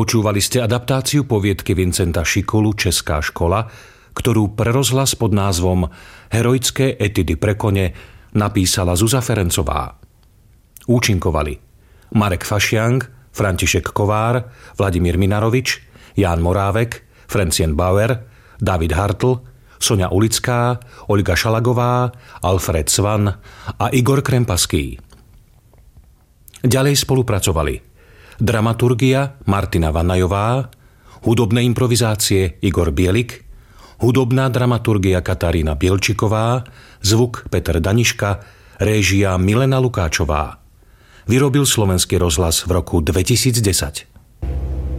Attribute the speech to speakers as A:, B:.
A: Počúvali ste adaptáciu poviedky Vincenta Šikulu Česká škola, ktorú pre rozhlas pod názvom Heroické etidy pre kone napísala Zuza Ferencová. Účinkovali Marek Fašiang, František Kovár, Vladimír Minarovič, Ján Morávek, Francien Bauer, David Hartl, Soňa Ulická, Olga Šalagová, Alfred Svan a Igor Krempaský. Ďalej spolupracovali dramaturgia Martina Vanajová, hudobné improvizácie Igor Bielik, hudobná dramaturgia Katarína Bielčiková, zvuk Peter Daniška, réžia Milena Lukáčová. Vyrobil Slovenský rozhlas v roku 2010.